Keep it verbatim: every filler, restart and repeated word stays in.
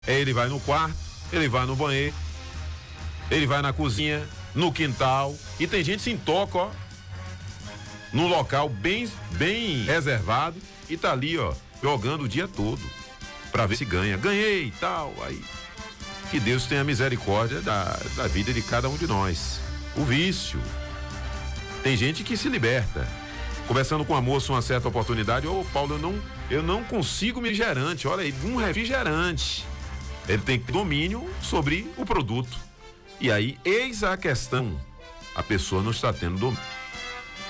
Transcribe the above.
Aí ele vai no quarto, ele vai no banheiro, ele vai na cozinha, no quintal, e tem gente que se intoca, ó, num local bem, bem reservado, e tá ali, ó, jogando o dia todo, pra ver se ganha. Ganhei e tal, aí, que Deus tenha misericórdia da, da vida de cada um de nós. O vício. Tem gente que se liberta. Conversando com a moça uma certa oportunidade, ô, Paulo, eu não, eu não consigo refrigerante, olha aí, um refrigerante. Ele tem domínio sobre o produto. E aí, eis a questão, a pessoa não está tendo domínio.